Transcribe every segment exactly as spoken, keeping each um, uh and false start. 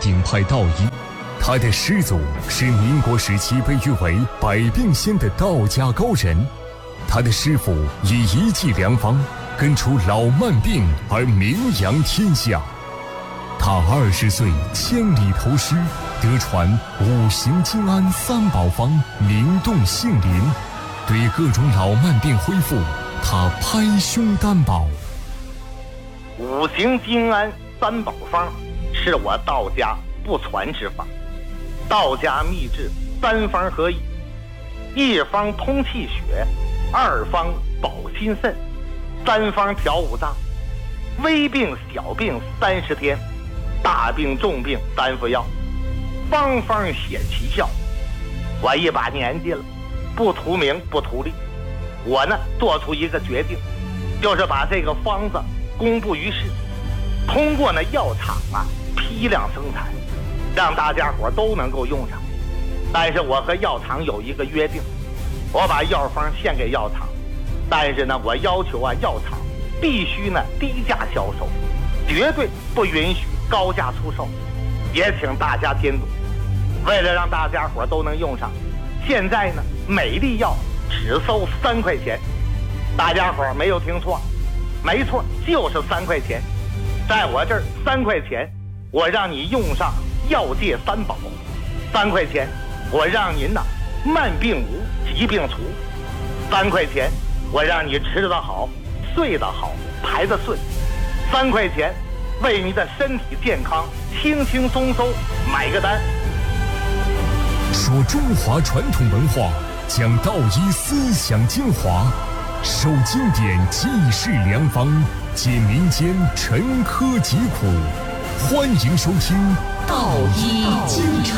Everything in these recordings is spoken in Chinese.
鼎派道医，他的师祖是民国时期被誉为百病仙的道家高人，他的师傅以一剂良方根除老慢病而名扬天下。他二十岁千里投师，得传五行金安三宝方，名动杏林。对各种老慢病恢复，他拍胸担保。 五行金安三宝方是我道家不传之法，道家秘制三方合一，一方通气血，二方保心肾，三方调五脏。微病小病三十天，大病重病三服药，方方显奇效。我一把年纪了，不图名不图利，我呢做出一个决定，就是把这个方子公布于世，通过呢药厂啊批量生产，让大家伙都能够用上。但是我和药厂有一个约定，我把药方献给药厂，但是呢我要求啊药厂必须呢低价销售，绝对不允许高价出售。也请大家监督，为了让大家伙都能用上，现在呢每粒药只收三块钱。大家伙没有听错，没错，就是三块钱。在我这儿三块钱，我让你用上药界三宝。三块钱，我让您呢慢病无，疾病除。三块钱，我让你吃得好，睡得好，排得顺。三块钱，为你的身体健康轻轻松松买个单。 说中华传统文化，讲道医思想精华，受经典济世良方，解民间沉疴疾苦。欢迎收听《道医精诚》。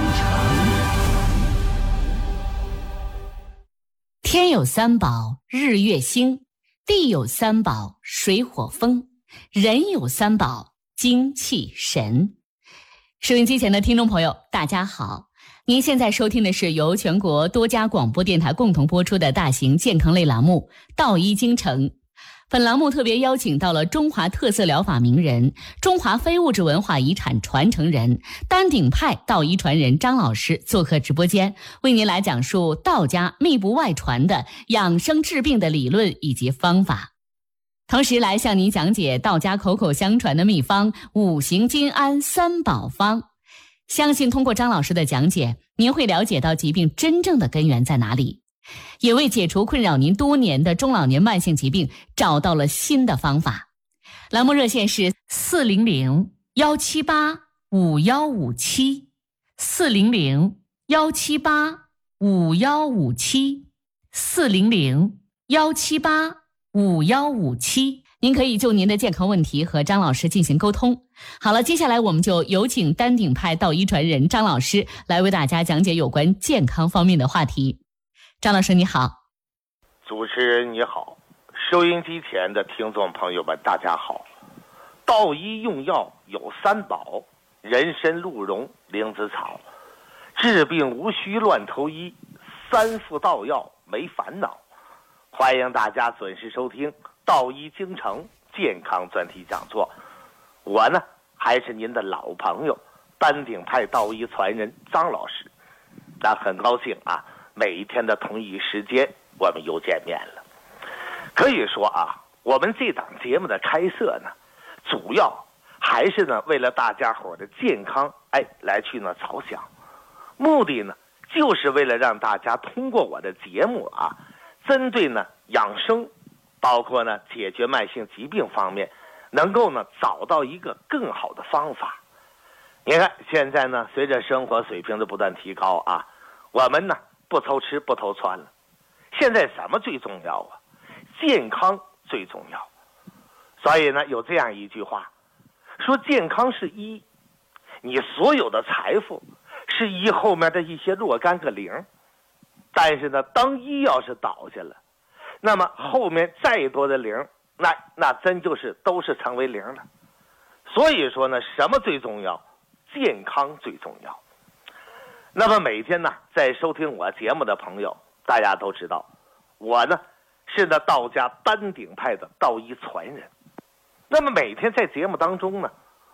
天有三宝，日月星；地有三宝，水火风；人有三宝，精气神。收音机前的听众朋友，大家好。您现在收听的是由全国多家广播电台共同播出的大型健康类栏目《道医精诚》。本栏目特别邀请到了中华特色疗法名人、中华非物质文化遗产传承人、丹鼎派道医传人张老师做客直播间，为您来讲述道家密不外传的养生治病的理论以及方法，同时来向您讲解道家口口相传的秘方五行金安三宝方。相信通过张老师的讲解，您会了解到疾病真正的根源在哪里，也为解除困扰您多年的中老年慢性疾病找到了新的方法。栏目热线是四零零幺七八五幺五七，四零零幺七八五幺五七，四零零幺七八五幺五七。您可以就您的健康问题和张老师进行沟通。好了，接下来我们就有请丹鼎派道医传人张老师来为大家讲解有关健康方面的话题。张老师你好。 主持人你好，收音机前的听众朋友们大家好。道医用药有三宝：人参、鹿茸、灵芝草。治病无需乱投医，三副道药没烦恼。欢迎大家准时收听道医精诚健康专题讲座。我呢还是您的老朋友丹鼎派道医传人张老师。那很高兴啊，每一天的同一时间我们又见面了。可以说啊，我们这档节目的开设呢，主要还是呢为了大家伙的健康哎来去呢着想，目的呢就是为了让大家通过我的节目啊，针对呢养生，包括呢解决慢性疾病方面，能够呢找到一个更好的方法。你看现在呢随着生活水平的不断提高啊，我们呢不偷吃不偷穿了。现在什么最重要啊？健康最重要。所以呢有这样一句话说，健康是一，你所有的财富是一后面的一些若干个零，但是呢当一要是倒下了，那么后面再多的零，那那真就是都是成为零了。所以说呢，什么最重要？健康最重要。那么每天呢，在收听我节目的朋友，大家都知道，我呢是呢道家丹鼎派的道医传人。那么每天在节目当中呢，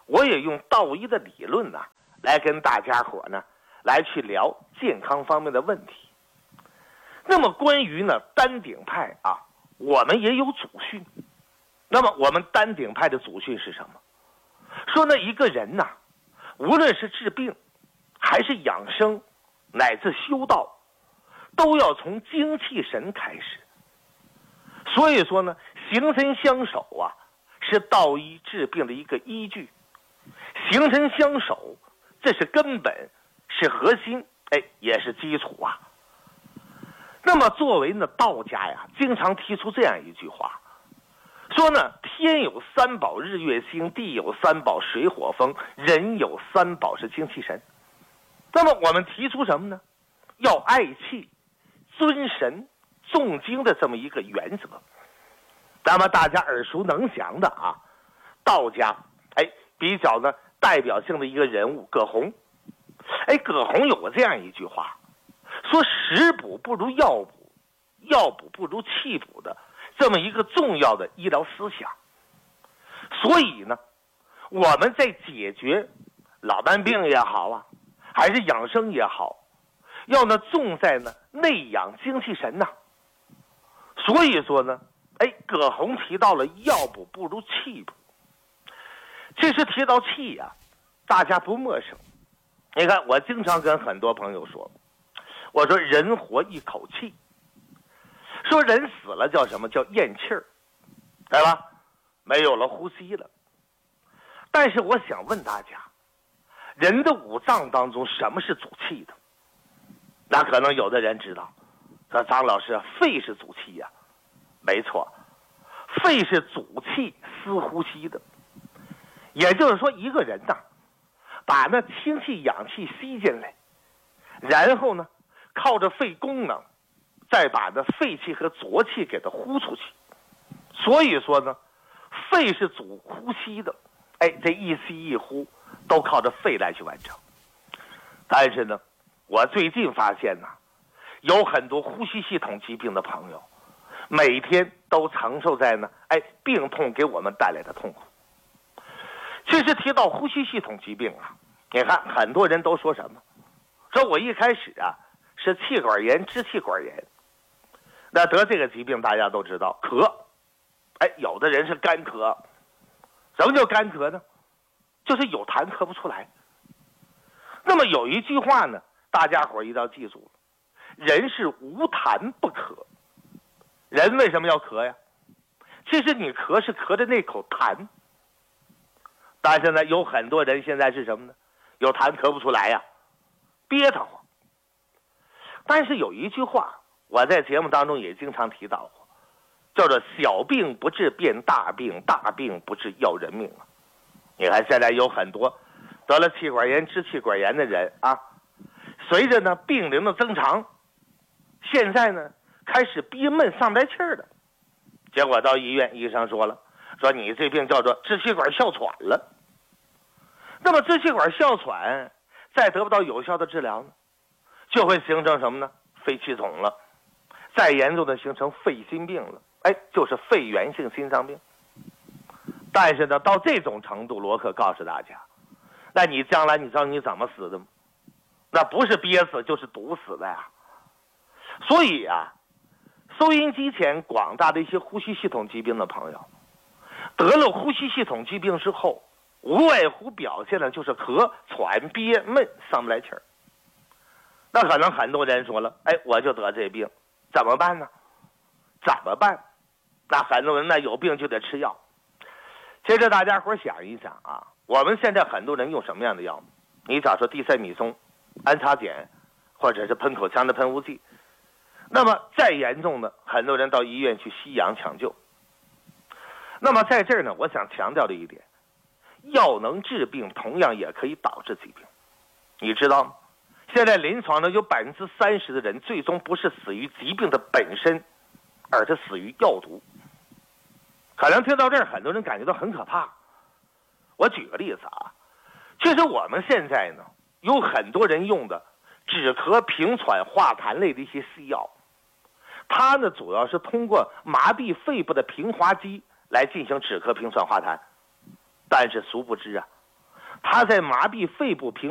我也用道医的理论呢、啊，来跟大家伙呢来去聊健康方面的问题。那么关于呢丹鼎派啊，我们也有祖训。那么我们丹鼎派的祖训是什么？说呢一个人呐、啊，无论是治病还是养生乃至修道，都要从精气神开始。所以说呢，形神相守啊，是道医治病的一个依据。形神相守，这是根本，是核心，哎，也是基础啊。那么作为呢道家呀，经常提出这样一句话，说呢天有三宝日月星，地有三宝水火风，人有三宝是精气神。那么我们提出什么呢？要爱气、尊神、诵经的这么一个原则。那么大家耳熟能详的啊，道家哎比较呢代表性的一个人物葛洪。哎，葛洪有过这样一句话，说食补不如药补，药补不如气补的这么一个重要的医疗思想。所以呢，我们在解决老慢病也好啊，还是养生也好，要呢重在呢内养精气神呐、啊。所以说呢，哎，葛洪提到了药补不如气补。其实提到气呀、啊，大家不陌生。你看，我经常跟很多朋友说，我说人活一口气，说人死了叫什么？叫咽气儿，对吧？没有了呼吸了。但是我想问大家，人的五脏当中什么是主气的？那可能有的人知道，说张老师，肺是主气呀、啊。没错，肺是主气司呼吸的。也就是说，一个人呐、啊，把那氢气、氧气吸进来，然后呢，靠着肺功能，再把那废气和浊气给它呼出去。所以说呢，肺是主呼吸的，哎，这一吸一呼都靠着肺来去完成。但是呢，我最近发现呢、啊，有很多呼吸系统疾病的朋友，每天都承受在呢，哎，病痛给我们带来的痛苦。其实提到呼吸系统疾病啊，你看很多人都说什么？说我一开始啊是气管炎、支气管炎。那得这个疾病大家都知道，咳，哎，有的人是干咳。什么叫干咳呢？就是有痰咳不出来。那么有一句话呢，大家伙一定要记住了：人是无痰不咳。人为什么要咳呀？其实你咳是咳的那口痰。但是呢，有很多人现在是什么呢？有痰咳不出来呀，憋得慌。但是有一句话，我在节目当中也经常提到过，叫做小病不治变大病，大病不治要人命啊。你看现在有很多得了气管炎、支气管炎的人啊，随着呢病龄的增长，现在呢开始憋闷上不来气儿了。结果到医院，医生说了，说你这病叫做支气管哮喘了。那么支气管哮喘再得不到有效的治疗呢，就会形成什么呢？肺气肿了，再严重的形成肺心病了，哎，就是肺源性心脏病。但是呢，到这种程度，罗克告诉大家，那你将来你知道你怎么死的吗？那不是憋死就是毒死的呀。所以啊，收音机前广大的一些呼吸系统疾病的朋友，得了呼吸系统疾病之后，无外乎表现的就是咳、喘、憋、闷，上不来气儿。那可能很多人说了，哎，我就得这病，怎么办呢？怎么办？那很多人呢有病就得吃药。接着大家伙想一想啊，我们现在很多人用什么样的药？你假说地塞米松、安插碱，或者是喷口腔的喷雾剂。那么再严重的，很多人到医院去吸氧抢救。那么在这儿呢，我想强调的一点，药能治病，同样也可以导致疾病。你知道吗？现在临床呢有百分之三十的人最终不是死于疾病的本身，而是死于药毒。可能听到这儿，很多人感觉到很可怕。我举个例子啊，其实我们现在呢有很多人用的止咳平喘化痰类的一些西药，它呢主要是通过麻痹肺部的平滑肌来进行止咳平喘化痰。但是殊不知啊， 它在麻痹肺部平